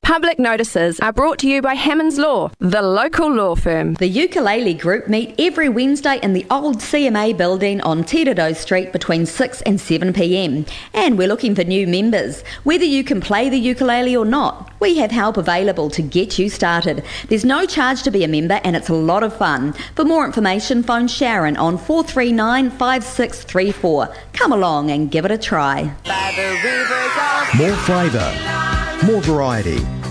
Public notices are brought to you by Hammonds Law, the local law firm. The Ukulele Group meet every Wednesday in the old CMA building on Teredo Street between 6 and 7 p.m. And we're looking for new members. Whether you can play the ukulele or not, we have help available to get you started. There's no charge to be a member and it's a lot of fun. For more information, phone Sharon on 439 5634. Come along and give it a try. More flavour, more variety,